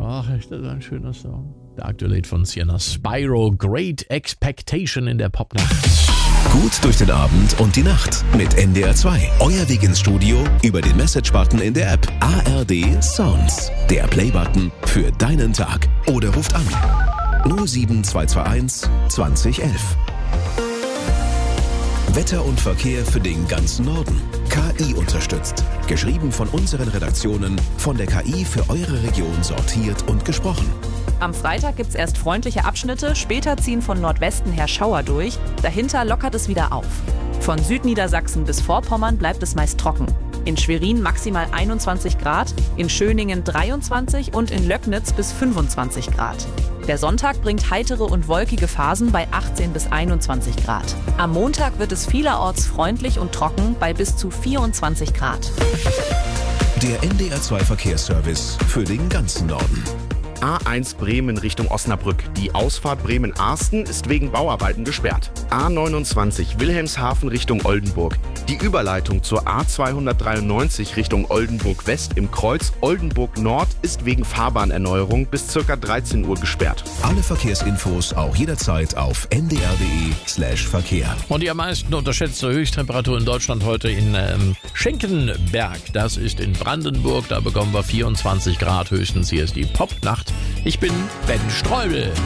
Ach, ist das ein schöner Song. Der aktuelle von Sienna Spyro, Great Expectation in der Popnacht. Gut durch den Abend und die Nacht mit NDR 2. Euer Weg ins Studio über den Message-Button in der App. ARD Sounds. Der Play-Button für deinen Tag. Oder ruft an 07221 2011. Wetter und Verkehr für den ganzen Norden. KI unterstützt. Geschrieben von unseren Redaktionen, von der KI für eure Region sortiert und gesprochen. Am Freitag gibt's erst freundliche Abschnitte, später ziehen von Nordwesten her Schauer durch. Dahinter lockert es wieder auf. Von Südniedersachsen bis Vorpommern bleibt es meist trocken. In Schwerin maximal 21 Grad, in Schöningen 23 und in Löcknitz bis 25 Grad. Der Sonntag bringt heitere und wolkige Phasen bei 18 bis 21 Grad. Am Montag wird es vielerorts freundlich und trocken bei bis zu 24 Grad. Der NDR 2 Verkehrsservice für den ganzen Norden. A1 Bremen Richtung Osnabrück. Die Ausfahrt Bremen-Arsten ist wegen Bauarbeiten gesperrt. A29 Wilhelmshaven Richtung Oldenburg. Die Überleitung zur A293 Richtung Oldenburg West im Kreuz Oldenburg Nord ist wegen Fahrbahnerneuerung bis ca. 13 Uhr gesperrt. Alle Verkehrsinfos auch jederzeit auf ndr.de/Verkehr. Und die am meisten unterschätzte Höchsttemperatur in Deutschland heute in Schenkenberg. Das ist in Brandenburg. Da bekommen wir 24 Grad höchstens. Hier ist die Popnacht. Ich bin Ben Streubel.